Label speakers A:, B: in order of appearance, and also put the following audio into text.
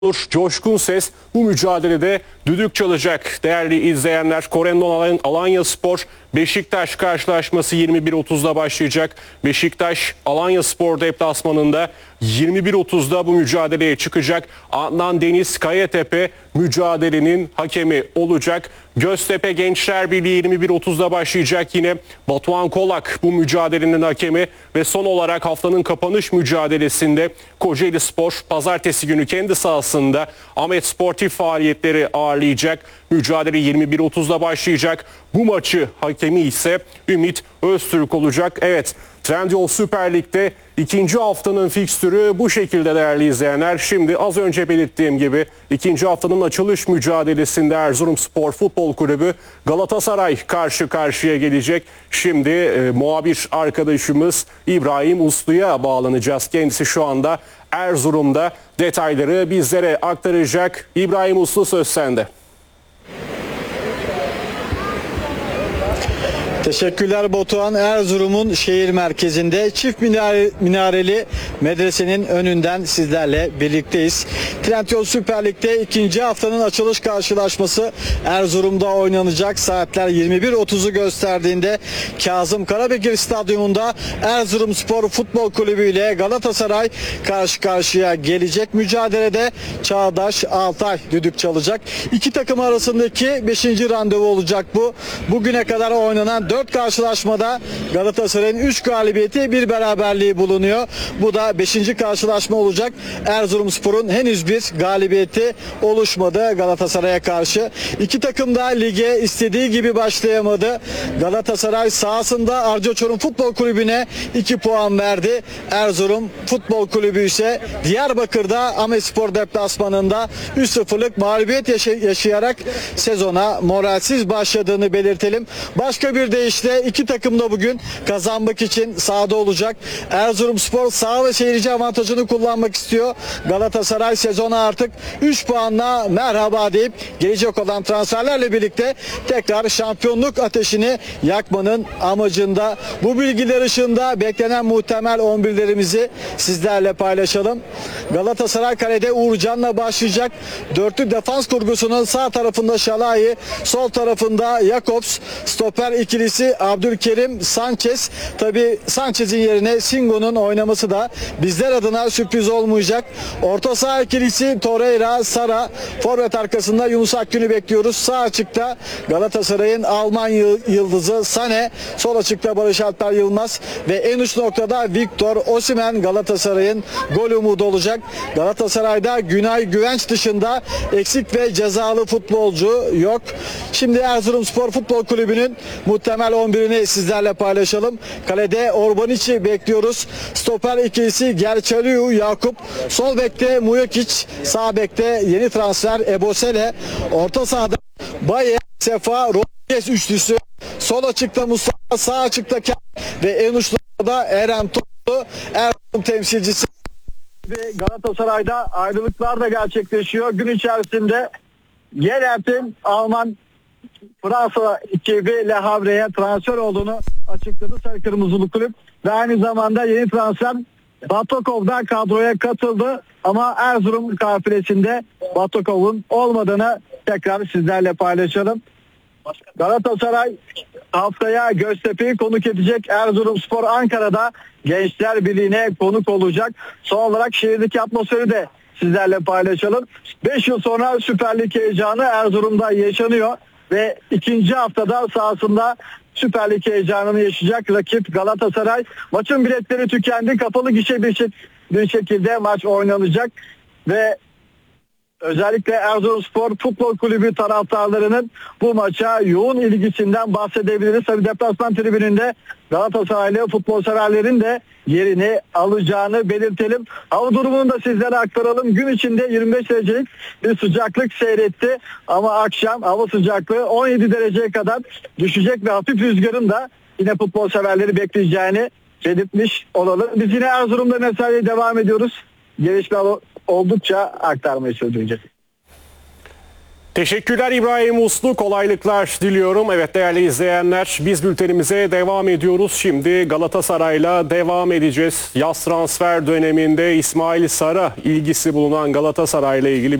A: Coşkun ses bu mücadelede düdük çalacak. Değerli izleyenler, Corendon Alanyaspor Beşiktaş karşılaşması 21.30'da başlayacak. Beşiktaş Alanyaspor deplasmanında 21.30'da bu mücadeleye çıkacak. Adnan Deniz Kayatepe mücadelenin hakemi olacak. Göztepe Gençler Birliği 21.30'da başlayacak yine. Batuhan Kolak bu mücadelenin hakemi ve son olarak haftanın kapanış mücadelesinde Kocaelispor pazartesi günü kendi sahasında Ahmet Sportif faaliyetleri ağırlayacak. Mücadele 21.30'da başlayacak. Bu maçı hakemi ise Ümit Öztürk olacak. Evet, Trendyol Süper Lig'de ikinci haftanın fikstürü bu şekilde değerli izleyenler. Şimdi az önce belirttiğim gibi ikinci haftanın açılış mücadelesinde Erzurumspor Futbol Kulübü Galatasaray karşı karşıya gelecek. Şimdi muhabir arkadaşımız İbrahim Uslu'ya bağlanacağız. Kendisi şu anda Erzurum'da, detayları bizlere aktaracak. İbrahim Uslu, söz sende.
B: Teşekkürler Batuhan. Erzurum'un şehir merkezinde çift minareli medresenin önünden sizlerle birlikteyiz. Trendyol Süper Lig'de ikinci haftanın açılış karşılaşması Erzurum'da oynanacak. Saatler 21.30'u gösterdiğinde Kazım Karabekir Stadyumunda Erzurumspor Futbol Kulübü ile Galatasaray karşı karşıya gelecek. Mücadelede Çağdaş Altay düdük çalacak. İki takım arasındaki 5. randevu olacak bu. Bugüne kadar oynanan 4 karşılaşmada Galatasaray'ın 3 galibiyeti, 1 beraberliği bulunuyor. Bu da 5. karşılaşma olacak. Erzurumspor'un henüz bir galibiyeti oluşmadı Galatasaray'a karşı. İki takım da lige istediği gibi başlayamadı. Galatasaray sahasında Arcaçorum Futbol Kulübü'ne 2 puan verdi. Erzurum Futbol Kulübü ise Diyarbakır'da Ahmetspor deplasmanında 3-0'lık mağlubiyet yaşayarak sezona moralsiz başladığını belirtelim. Başka bir deyişle iki takım da bugün kazanmak için sahada olacak. Erzurumspor saha ve seyirci avantajını kullanmak istiyor. Galatasaray sezona artık 3 puanla merhaba deyip gelecek olan transferlerle birlikte tekrar şampiyonluk ateşini yakmanın amacında. Bu bilgiler ışığında beklenen muhtemel 11'lerimizi sizlerle paylaşalım. Galatasaray kalede Uğurcan'la başlayacak. Dörtlü defans kurgusunun sağ tarafında Şalai, sol tarafında Jakobs, stoper ikilisi Abdülkerim, Sanchez. Tabi Sanchez'in yerine Singo'nun oynaması da bizler adına sürpriz olmayacak. Orta saha ikilisi Torreira, Sara. Forvet arkasında Yunus Akgün'ü bekliyoruz. Sağ açıkta Galatasaray'ın Alman yıldızı Sane. Sol açıkta Barış Alper Yılmaz. Ve en uç noktada Victor Osimhen Galatasaray'ın gol umudu olacak. Galatasaray'da Günay Güvenç dışında eksik ve cezalı futbolcu yok. Şimdi Erzurumspor Futbol Kulübü'nün muhtemel 11'ini sizlerle paylaşalım. Kalede Orbaniç'i bekliyoruz. Stoper ikilisi Gerçaliu Yakup. Sol bekte Mujokic. Sağ bekte yeni transfer Ebosele. Orta sahada Baye, Sefa, Rodriguez üçlüsü. Sol açıkta Mustafa, sağ açıkta ve en uçlarda Eren Toplu, Erzurum temsilcisi. Ve Galatasaray'da ayrılıklar da gerçekleşiyor. Gün içerisinde Gelert'in Alman Fransa ekibi Le Havre'ye transfer olduğunu açıkladı Sarı Kırmızılı Kulüp ve aynı zamanda yeni transfer Batakov da kadroya katıldı ama Erzurum kafilesinde Batakov'un olmadığını tekrar sizlerle paylaşalım. Galatasaray haftaya Göztepe'yi konuk edecek. Erzurumspor Ankara'da Gençler Birliği'ne konuk olacak. Son olarak şehirdeki atmosferi de sizlerle paylaşalım. 5 yıl sonra Süper Lig heyecanı Erzurum'da yaşanıyor ve ikinci haftada sahasında Süper Lig heyecanını yaşayacak rakip Galatasaray. Maçın biletleri tükendi. Kapalı gişe bir şekilde maç oynanacak ve özellikle Erzurumspor Futbol Kulübü taraftarlarının bu maça yoğun ilgisinden bahsedebiliriz. Tabii deplasman tribününde Galatasaraylı futbol severlerin de yerini alacağını belirtelim. Hava durumunu da sizlere aktaralım. Gün içinde 25 derecelik bir sıcaklık seyretti ama akşam hava sıcaklığı 17 dereceye kadar düşecek ve hafif rüzgarın da yine futbol severleri bekleyeceğini belirtmiş olalım. Biz yine Erzurum'da mesaiye devam ediyoruz. Gelişme oldukça aktarmayı sürdüreceğiz.
A: Teşekkürler İbrahim Uslu, kolaylıklar diliyorum. Evet değerli izleyenler, biz bültenimize devam ediyoruz. Şimdi Galatasaray'la devam edeceğiz. Yaz transfer döneminde İsmail Sar'a ilgisi bulunan Galatasaray'la ilgili